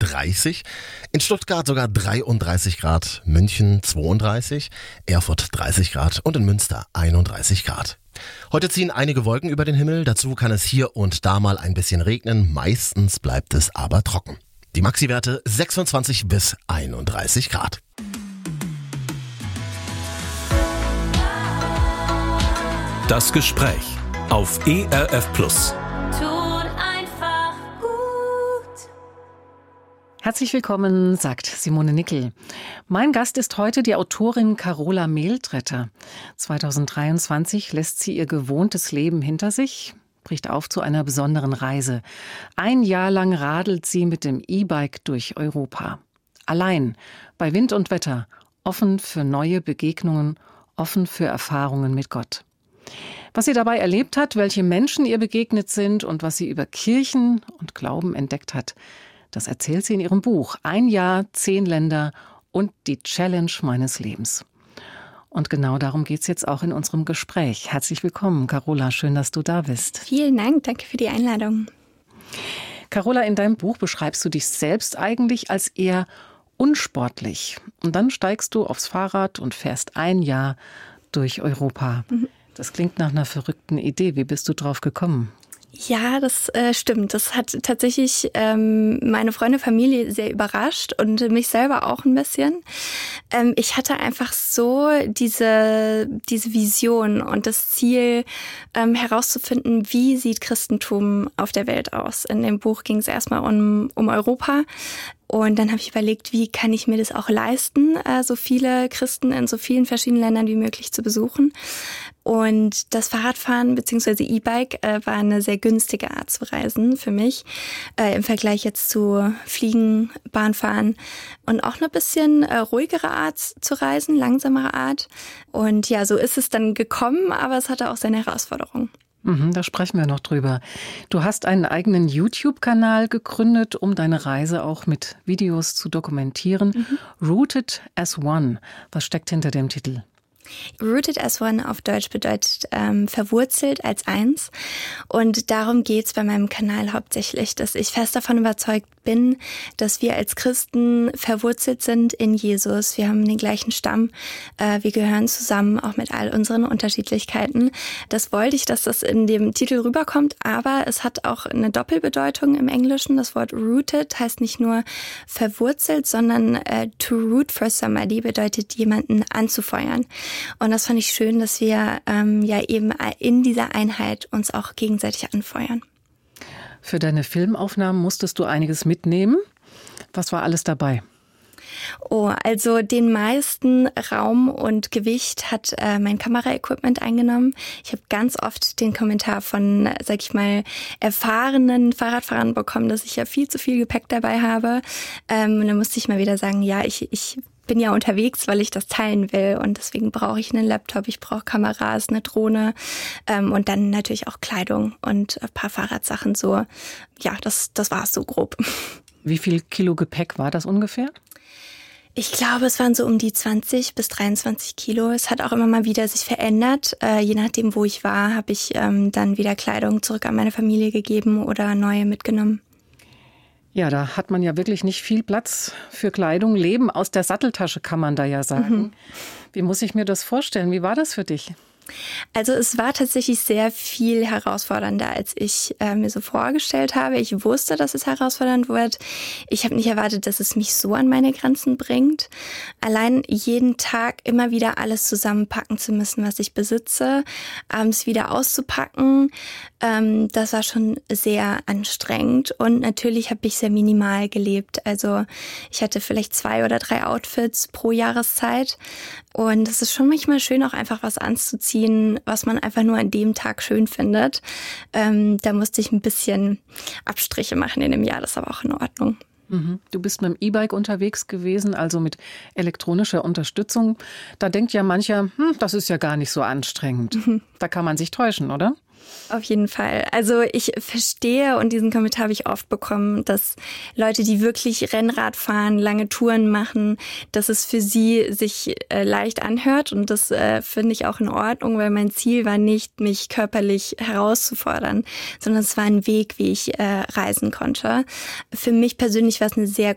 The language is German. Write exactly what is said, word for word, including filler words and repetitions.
dreißig, in Stuttgart sogar dreiunddreißig Grad, München zweiunddreißig, Erfurt dreißig Grad und in Münster einunddreißig Grad. Heute ziehen einige Wolken über den Himmel, dazu kann es hier und da mal ein bisschen regnen, meistens bleibt es aber trocken. Die Maxi-Werte sechsundzwanzig bis einunddreißig Grad. Das Gespräch auf E R F Plus. Herzlich willkommen, sagt Simone Nickel. Mein Gast ist heute die Autorin Carola Mehltretter. zweitausenddreiundzwanzig lässt sie ihr gewohntes Leben hinter sich, bricht auf zu einer besonderen Reise. Ein Jahr lang radelt sie mit dem E-Bike durch Europa. Allein, bei Wind und Wetter, offen für neue Begegnungen, offen für Erfahrungen mit Gott. Was sie dabei erlebt hat, welche Menschen ihr begegnet sind und was sie über Kirchen und Glauben entdeckt hat, das erzählt sie in ihrem Buch Ein Jahr, zehn Länder und die Challenge meines Lebens. Und genau darum geht es jetzt auch in unserem Gespräch. Herzlich willkommen, Carola, schön, dass du da bist. Vielen Dank, danke für die Einladung. Carola, in deinem Buch beschreibst du dich selbst eigentlich als eher unsportlich. Und dann steigst du aufs Fahrrad und fährst ein Jahr durch Europa. Mhm. Das klingt nach einer verrückten Idee. Wie bist du drauf gekommen? Ja, das äh, stimmt. Das hat tatsächlich ähm, meine Freunde, Familie sehr überrascht und mich selber auch ein bisschen. Ähm, ich hatte einfach so diese diese Vision und das Ziel, ähm, herauszufinden, wie sieht Christentum auf der Welt aus. In dem Buch ging es erstmal um, um Europa. Und dann habe ich überlegt, wie kann ich mir das auch leisten, äh, so viele Christen in so vielen verschiedenen Ländern wie möglich zu besuchen. Und das Fahrradfahren bzw. E-Bike äh, war eine sehr günstige Art zu reisen für mich, äh, im Vergleich jetzt zu Fliegen, Bahnfahren und auch eine bisschen äh, ruhigere Art zu reisen, langsamere Art. Und ja, so ist es dann gekommen, aber es hatte auch seine Herausforderungen. Mhm, da sprechen wir noch drüber. Du hast einen eigenen YouTube-Kanal gegründet, um deine Reise auch mit Videos zu dokumentieren. Mhm. Rooted as One. Was steckt hinter dem Titel? Rooted as One auf Deutsch bedeutet ähm, verwurzelt als eins. Und darum geht's bei meinem Kanal hauptsächlich, dass ich fest davon überzeugt bin, dass wir als Christen verwurzelt sind in Jesus. Wir haben den gleichen Stamm, äh, wir gehören zusammen, auch mit all unseren Unterschiedlichkeiten. Das wollte ich, dass das in dem Titel rüberkommt, aber es hat auch eine Doppelbedeutung im Englischen. Das Wort rooted heißt nicht nur verwurzelt, sondern äh, to root for somebody bedeutet, jemanden anzufeuern. Und das fand ich schön, dass wir ähm, ja eben in dieser Einheit uns auch gegenseitig anfeuern. Für deine Filmaufnahmen musstest du einiges mitnehmen. Was war alles dabei? Oh, also den meisten Raum und Gewicht hat äh, mein Kameraequipment eingenommen. Ich habe ganz oft den Kommentar von, sag ich mal, erfahrenen Fahrradfahrern bekommen, dass ich ja viel zu viel Gepäck dabei habe. Ähm, und dann musste ich mal wieder sagen, ja, ich ich bin ja unterwegs, weil ich das teilen will und deswegen brauche ich einen Laptop, ich brauche Kameras, eine Drohne ähm, und dann natürlich auch Kleidung und ein paar Fahrradsachen so. Ja, das das war es so grob. Wie viel Kilo Gepäck war das ungefähr? Ich glaube, es waren so um die zwanzig bis dreiundzwanzig Kilo. Es hat auch immer mal wieder sich verändert. Äh, je nachdem, wo ich war, habe ich ähm, dann wieder Kleidung zurück an meine Familie gegeben oder neue mitgenommen. Ja, da hat man ja wirklich nicht viel Platz für Kleidung. Leben aus der Satteltasche, kann man da ja sagen. Mhm. Wie muss ich mir das vorstellen? Wie war das für dich? Also es war tatsächlich sehr viel herausfordernder, als ich äh, mir so vorgestellt habe. Ich wusste, dass es herausfordernd wird. Ich habe nicht erwartet, dass es mich so an meine Grenzen bringt. Allein jeden Tag immer wieder alles zusammenpacken zu müssen, was ich besitze, abends wieder auszupacken, ähm, das war schon sehr anstrengend. Und natürlich habe ich sehr minimal gelebt. Also ich hatte vielleicht zwei oder drei Outfits pro Jahreszeit. Und es ist schon manchmal schön, auch einfach was anzuziehen, was man einfach nur an dem Tag schön findet. Ähm, da musste ich ein bisschen Abstriche machen in dem Jahr, das ist aber auch in Ordnung. Mhm. Du bist mit dem E-Bike unterwegs gewesen, also mit elektronischer Unterstützung. Da denkt ja mancher, hm, das ist ja gar nicht so anstrengend. Mhm. Da kann man sich täuschen, oder? Auf jeden Fall. Also ich verstehe, und diesen Kommentar habe ich oft bekommen, dass Leute, die wirklich Rennrad fahren, lange Touren machen, dass es für sie sich äh, leicht anhört. Und das äh, finde ich auch in Ordnung, weil mein Ziel war nicht, mich körperlich herauszufordern, sondern es war ein Weg, wie ich äh, reisen konnte. Für mich persönlich war es eine sehr